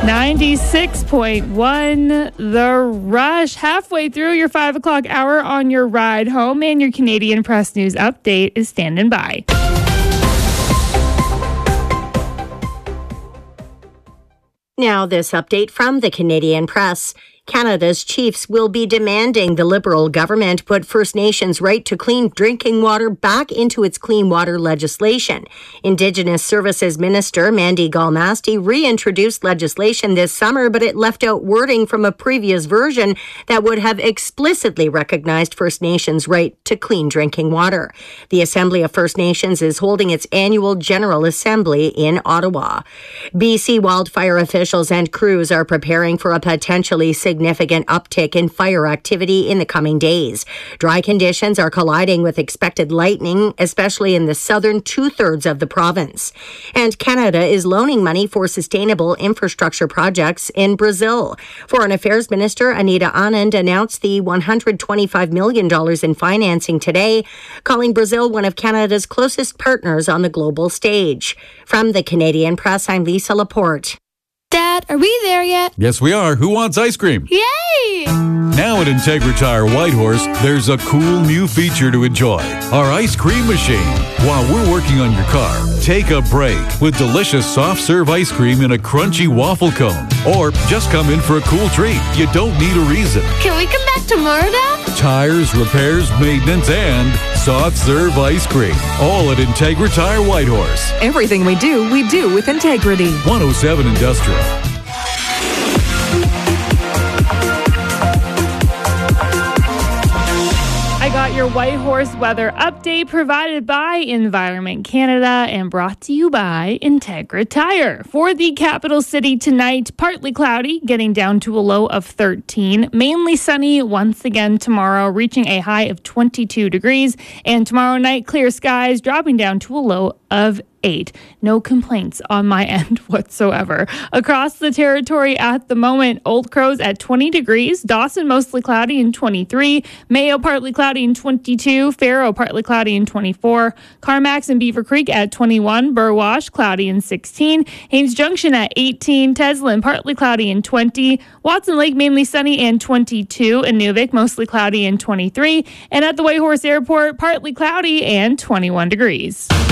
96.1 The Rush, halfway through your 5 o'clock hour on your ride home, and your Canadian Press News update is standing by. Now, this update from the Canadian Press. Canada's chiefs will be demanding the Liberal government put First Nations' right to clean drinking water back into its clean water legislation. Indigenous Services Minister Mandy Galmasti reintroduced legislation this summer, but it left out wording from a previous version that would have explicitly recognized First Nations' right to clean drinking water. The Assembly of First Nations is holding its annual General Assembly in Ottawa. BC wildfire officials and crews are preparing for a potentially significant uptick in fire activity in the coming days. Dry conditions are colliding with expected lightning, especially in the southern two-thirds of the province. And Canada is loaning money for sustainable infrastructure projects in Brazil. Foreign Affairs Minister Anita Anand announced the $125 million in financing today, calling Brazil one of Canada's closest partners on the global stage. From the Canadian Press, I'm Lisa Laporte. Dad, are we there yet? Yes, we are. Who wants ice cream? Yay! Now at Integra Tire Whitehorse, there's a cool new feature to enjoy. Our ice cream machine. While we're working on your car, take a break with delicious soft serve ice cream in a crunchy waffle cone. Or just come in for a cool treat. You don't need a reason. Can we come back tomorrow, Dad? Tires, repairs, maintenance, and soft serve ice cream. All at Integra Tire Whitehorse. Everything we do with integrity. 107 Industrial. I got your Whitehorse weather update provided by Environment Canada and brought to you by Integra Tire. For the capital city tonight, partly cloudy, getting down to a low of 13. Mainly sunny once again tomorrow, reaching a high of 22 degrees. And tomorrow night, clear skies, dropping down to a low of 8. No complaints on my end whatsoever. Across the territory at the moment, Old Crow's at 20 degrees, Dawson mostly cloudy in 23, Mayo partly cloudy in 22, Faro partly cloudy in 24, Carmax and Beaver Creek at 21, Burwash cloudy in 16, Haines Junction at 18, Teslin partly cloudy in 20, Watson Lake mainly sunny and 22, Inuvik mostly cloudy in 23, and at the Whitehorse Airport partly cloudy and 21 degrees.